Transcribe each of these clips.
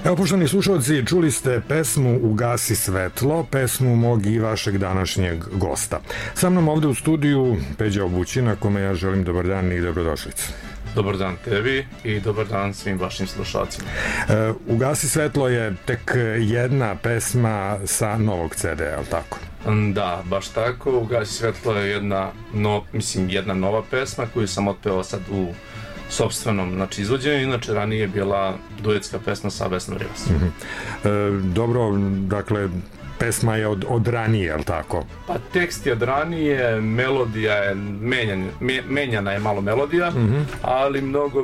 Evo, poštovani slušalci, čuli ste pesmu Ugasi svetlo, pesmu mog i vašeg današnjeg gosta. Sa mnom ovde u studiju Peđa Obućina, kome ja želim dobar dan i dobrodošlicu. Dobar dan tebi i dobar dan svim vašim slušalcima. Ugasi svetlo je tek jedna pesma sa novog CD-a, je li tako? Da, baš tako. Ugasi svetlo je jedna nova pesma koju sam otpevao sad u sopstvenom izvođenju, inače ranije je bila duetska pesma sa Vesnom Rivas. Dobro, dakle, pesma je od ranije, je li tako? Pa tekst je od ranije, melodija je menjana je malo melodija, ali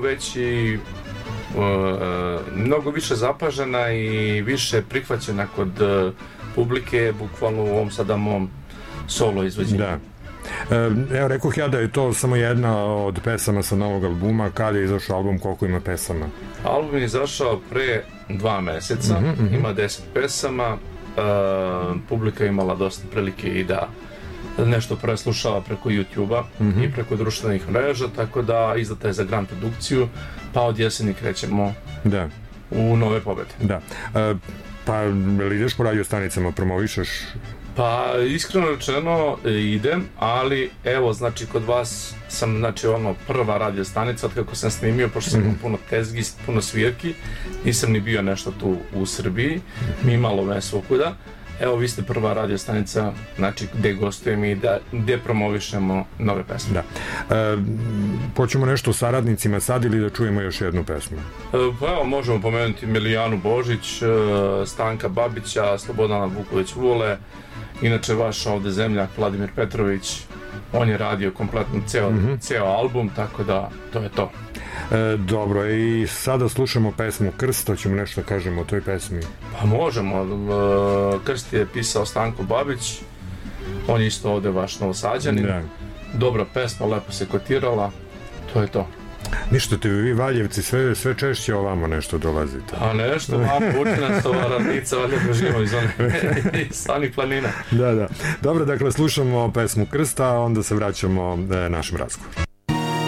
mnogo više zapažena i više prihvaćena kod publike, bukvalno u ovom sada mom solo izvođenju. Da. Evo, rekoh ja da je to samo jedna od pesama sa novog albuma. Kad je izašao album, koliko ima pesama? Album je izašao pre 2 meseca, ima 10 pesama, publika je imala dosta prilike i da nešto preslušava preko YouTube-a i preko društvenih mreža, tako da izdata je za Grand produkciju, pa od jeseni krećemo u nove pobede. Da. Pa li ideš po radio stanicama, promovišeš? Pa iskreno rečeno idem, ali evo, znači kod vas sam, prva radio stanica od kako sam snimio, pošto sam imao puno tezgi, puno svirki, nisam ni bio nešto tu u Srbiji, mi malo me svukuda. Evo, vi ste prva radio stanica, znači gde gostujem i gde promovišemo nove pesme. Da. Hoćemo nešto o saradnicima sad ili da čujemo još jednu pesmu? Pa evo, možemo pomenuti Milijanu Božić, Stanka Babića, Slobodana Vuković-Vule, inače vaš ovde zemljak Vladimir Petrović, on je radio kompletno ceo album, tako da to je to. Dobro, i sada slušamo pesmu Krst, hoćemo nešto da kažemo o toj pesmi? Pa možemo, Krst je pisao Stanko Babić, on je isto ovde vaš Novosađanin, dobra pesma, lepo se kotirala, to je to. Ništa, vi Valjevci sve češće ovamo nešto dolazite. A nešto, uči nas ova ravnica, valjda živimo iz onih planina. Da. Dobro, dakle, slušamo pesmu Krsta, onda se vraćamo našem razgovoru.